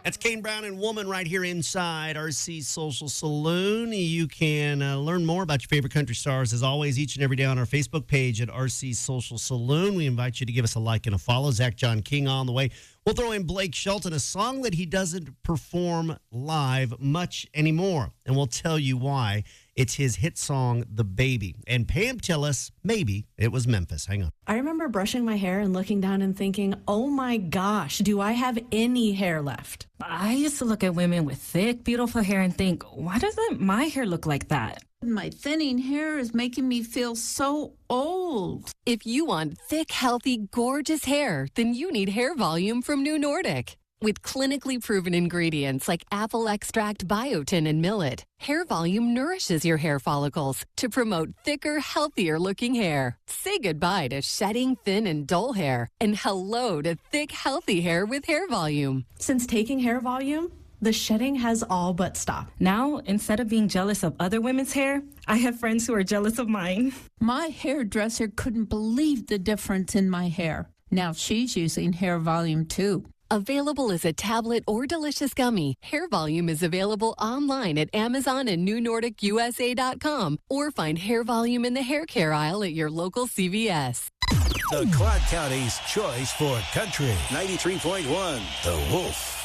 That's Kane Brown and Woman right here inside RC Social Saloon. You can learn more about your favorite country stars, as always, each and every day on our Facebook page at RC Social Saloon. We invite you to give us a like and a follow. Zach John King on the way. We'll throw in Blake Shelton, a song that he doesn't perform live much anymore, and we'll tell you why. It's his hit song, The Baby. And Pam tell us maybe it was Memphis. Hang on. I remember brushing my hair and looking down and thinking, oh my gosh, do I have any hair left? I used to look at women with thick, beautiful hair and think, why doesn't my hair look like that? My thinning hair is making me feel so old. If you want thick, healthy, gorgeous hair, then you need Hair Volume from New Nordic. With clinically proven ingredients like apple extract, biotin, and millet, Hair Volume nourishes your hair follicles to promote thicker, healthier-looking hair. Say goodbye to shedding, thin, and dull hair, and hello to thick, healthy hair with Hair Volume. Since taking Hair Volume, the shedding has all but stopped. Now, instead of being jealous of other women's hair, I have friends who are jealous of mine. My hairdresser couldn't believe the difference in my hair. Now she's using Hair Volume too. Available as a tablet or delicious gummy, Hair Volume is available online at Amazon and NewNordicUSA.com, or find Hair Volume in the hair care aisle at your local CVS. The Clark County's choice for country. 93.1 The Wolf.